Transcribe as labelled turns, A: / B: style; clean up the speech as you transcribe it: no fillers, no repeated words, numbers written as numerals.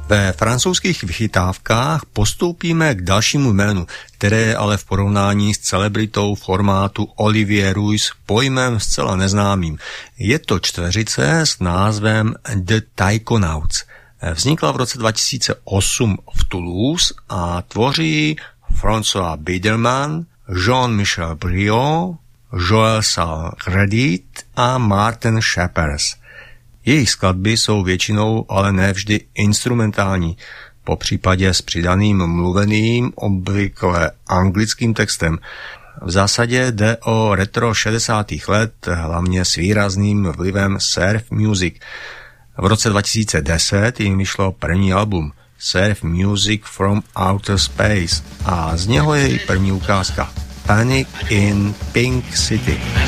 A: Ve francouzských vychytávkách postoupíme k dalšímu jménu, které je ale v porovnání s celebritou formátu Olivier Ruiz pojmem zcela neznámým. Je to čtveřice s názvem The Taikonauts. Vznikla v roce 2008 v Toulouse a tvoří François Biederman, Jean-Michel Briot, Joël Salgredit a Martin Scheppers. Jejich skladby jsou většinou, ale ne vždy instrumentální, po případě s přidaným mluveným, obvykle anglickým textem. V zásadě jde o retro 60. let, hlavně s výrazným vlivem surf music. V roce 2010 jim vyšlo první album Surf Music from Outer Space a z něho je její první ukázka Panic in Pink City.